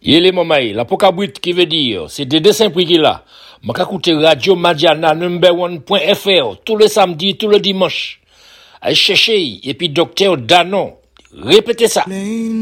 Yele Momaï, la Pokabrit qui veut dire, c'est des dessins prix qu'il a. M'a écouté Radio Madiana number1.fr tous les samedis, tous les dimanches. Allez chercher, et puis Docteur Danon. Répétez ça.